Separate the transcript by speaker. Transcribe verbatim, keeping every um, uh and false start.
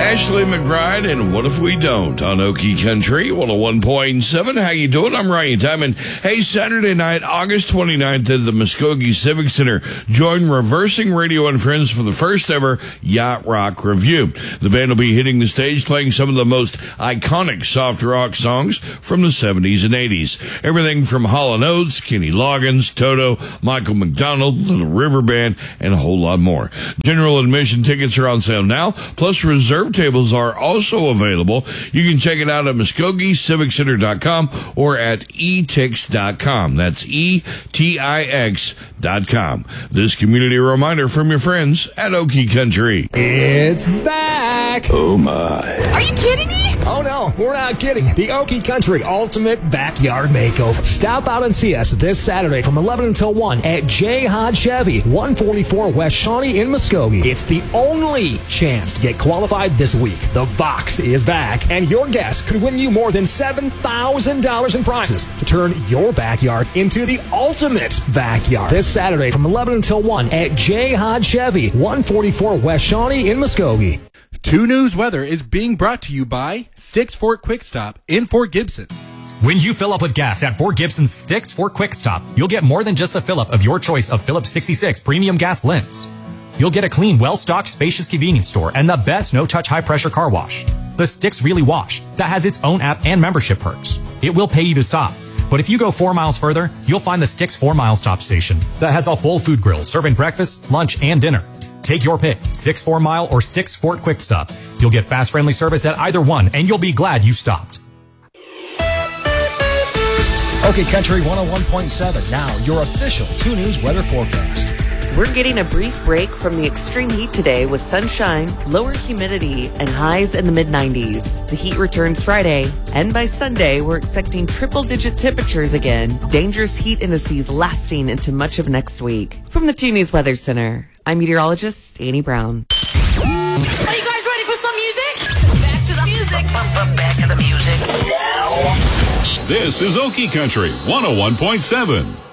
Speaker 1: Ashley McBride and What If We Don't on Okie Country one oh one point seven. How you doing? I'm Ryan Timon. Hey, Saturday night, August twenty-ninth at the Muskogee Civic Center. Join Reversing Radio and Friends for the first ever Yacht Rock Review. The band will be hitting the stage playing some of the most iconic soft rock songs from the seventies and eighties. Everything from Hall and Oates, Kenny Loggins, Toto, Michael McDonald, Little River Band, and a whole lot more. General admission tickets are on sale now, plus reserve tables are also available. You can check it out at Muskogee Civic Center dot com or at e tix dot com. That's E T I X dot com. This community reminder from your friends at Okie Country.
Speaker 2: It's back!
Speaker 3: Oh my.
Speaker 4: Are you kidding me?
Speaker 2: Oh no, we're not kidding. The Okie Country Ultimate Backyard Makeover. Stop out and see us this Saturday from eleven until one at J. Hodge Chevy, one forty-four West Shawnee in Muskogee. It's the only chance to get qualified this week. The box is back, and your guest could win you more than seven thousand dollars in prizes to turn your backyard into the ultimate backyard. This Saturday from eleven until one at J. Hodge Chevy, one forty-four West Shawnee in Muskogee.
Speaker 5: Two News Weather is being brought to you by Sticks Fort Quick Stop in Fort Gibson.
Speaker 6: When you fill up with gas at Fort Gibson's Sticks Fort Quick Stop, you'll get more than just a fill-up of your choice of Phillips sixty-six premium gas blends. You'll get a clean, well-stocked, spacious convenience store and the best no-touch, high-pressure car wash. The Sticks Really Wash, that has its own app and membership perks. It will pay you to stop. But if you go four miles further, you'll find the Sticks four mile Stop Station that has a full food grill serving breakfast, lunch, and dinner. Take your pick, Sticks four mile or Sticks Fort Quick Stop. You'll get fast, friendly service at either one, and you'll be glad you stopped.
Speaker 2: Okie Country one oh one point seven, now your official two News weather forecast.
Speaker 4: We're getting a brief break from the extreme heat today with sunshine, lower humidity, and highs in the mid nineties. The heat returns Friday, and by Sunday, we're expecting triple-digit temperatures again. Dangerous heat indices lasting into much of next week. From the two News Weather Center, I'm meteorologist Annie Brown.
Speaker 7: Are you guys ready for some music? Back to the music.
Speaker 8: Back to the music.
Speaker 9: This is Okie Country one oh one point seven.